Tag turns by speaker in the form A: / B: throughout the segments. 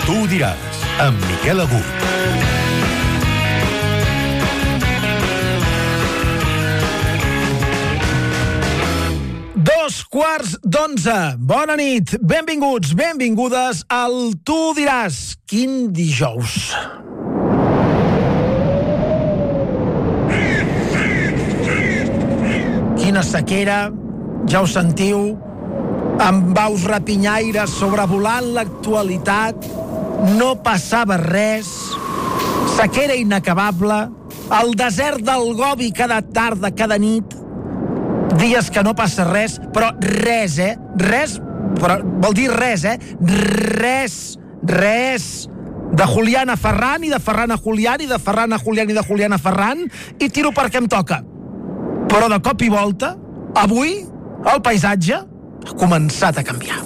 A: Tu ho diràs, amb Miquel Agut.
B: Dos quarts d'11. Bona nit, benvinguts, benvingudes al Tu ho diràs. Quin dijous. Quina sequera, ja ho sentiu, amb baus rapinyaires sobrevolant l'actualitat, no passava res, sequera inacabable, el desert del Gobi cada tarda, cada nit, dies que no passa res, però res, res, però vol dir res, res, de Julián a Ferran, i de Ferran a Julián, i de Ferran a Julián, i de Julián a Ferran, i tiro perquè em toca. Però de cop i volta, avui, el paisatge ha començat a canviar.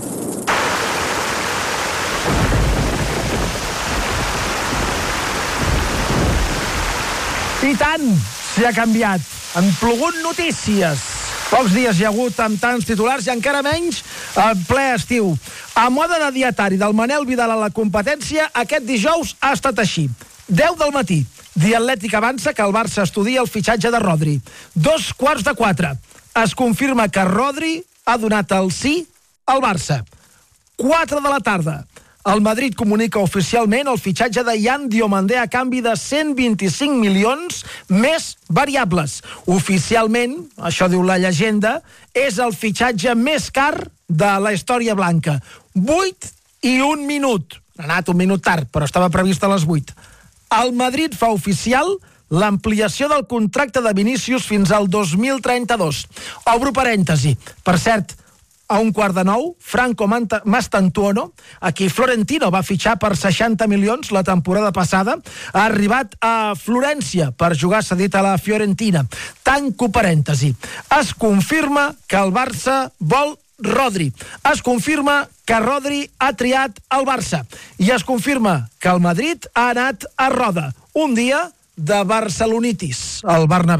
B: I tant, s'hi ha canviat. Han plogut notícies. Pocs dies hi ha hagut amb tants titulars i encara menys en ple estiu. A mode de dietari del Manel Vidal a la competència, aquest dijous ha estat així. 10 del matí. The Athletic avança que el Barça estudia el fitxatge de Rodri. 3:15. Es confirma que Rodri ha donat el sí al Barça. 4 de la tarda. El Madrid comunica oficialment el fitxatge de Yan Diomandé a canvi de 125 milions més variables. Oficialment, això diu la llegenda, és el fitxatge més car de la història blanca. 8 i 1 minut. Ha anat un minut tard, però estava previst a les 8. El Madrid fa oficial l'ampliació del contracte de Vinícius fins al 2032. Obro parèntesi. Per cert, a 8:45, Franco Mastantuono, a qui Florentino va fitxar per 60 milions la temporada passada, ha arribat a Florència per jugar cedit a la Fiorentina. Tanco parèntesi. Es confirma que el Barça vol Rodri. Es confirma que Rodri ha triat el Barça. I es confirma que el Madrid ha anat a roda. Un dia de barcelonitis al Bernabéu.